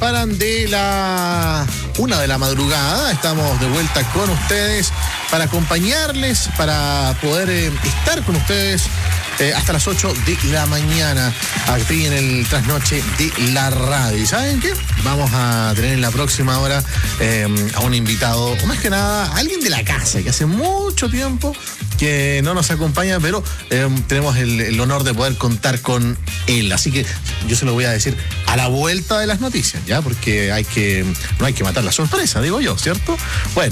paran de la 1 de la madrugada. Estamos de vuelta con ustedes para acompañarles, para poder estar con ustedes hasta las 8 de la mañana aquí en el trasnoche de la radio. ¿Y saben qué? Vamos a tener en la próxima hora a un invitado, o más que nada, a alguien de la casa, que hace mucho tiempo que no nos acompaña, pero tenemos el honor de poder contar con él. Así que yo se lo voy a decir a la vuelta de las noticias, ¿ya? Porque no hay que matar la sorpresa, digo yo, ¿cierto? Bueno.